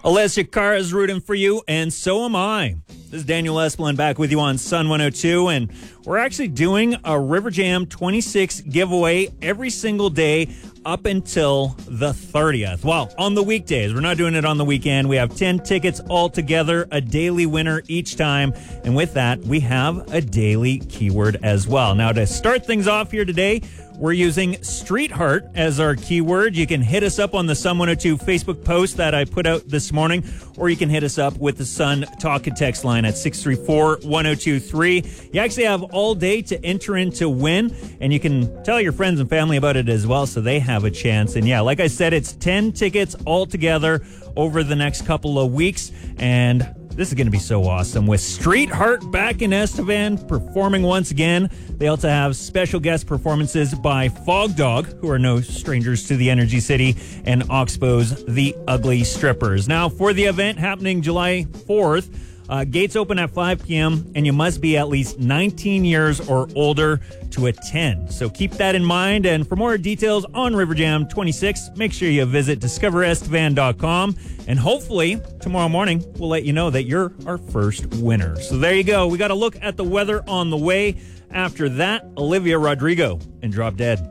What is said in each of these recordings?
Alessia Carr is rooting for you, and so am I. This is Daniel Esplin back with you on Sun 102, and we're actually doing a River Jam 26 giveaway every single day up until the 30th. Well, on the weekdays. We're not doing it on the weekend. We have 10 tickets altogether, a daily winner each time, and with that, we have a daily keyword as well. Now, to start things off here today, we're using Street Heart as our keyword. You can hit us up on the Sun 102 Facebook post that I put out this morning, or you can hit us up with the Sun Talk and Text line at 634-1023. You actually have all day to enter in to win, and you can tell your friends and family about it as well so they have a chance. And yeah, like I said, it's 10 tickets altogether over the next couple of weeks, and this is going to be so awesome. With Street Heart back in Estevan performing once again. They also have special guest performances by Fog Dog, who are no strangers to the Energy City, and Oxbow's The Ugly Strippers. Now, for the event happening July 4th, gates open at 5 p.m., and you must be at least 19 years or older to attend. So keep that in mind. And for more details on River Jam 26, make sure you visit discoverestevan.com. And hopefully tomorrow morning, we'll let you know that you're our first winner. So there you go. We got a look at the weather on the way. After that, Olivia Rodrigo and Drop Dead.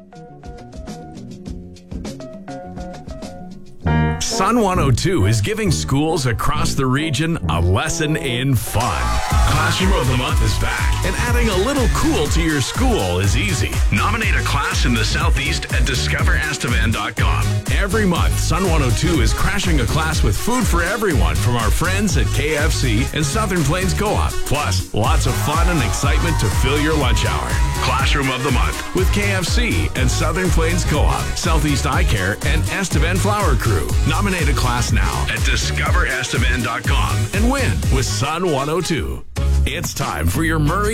Sun 102 is giving schools across the region a lesson in fun. Classroom of the Month is back, and adding a little cool to your school is easy. Nominate a class in the Southeast at discoverestevan.com. Every month, Sun 102 is crashing a class with food for everyone from our friends at KFC and Southern Plains Co-op. Plus, lots of fun and excitement to fill your lunch hour. Classroom of the Month with KFC and Southern Plains Co-op, Southeast Eye Care, and Estevan Flower Crew. Nominate a class now at discoverestevan.com and win with Sun 102. It's time for your Murray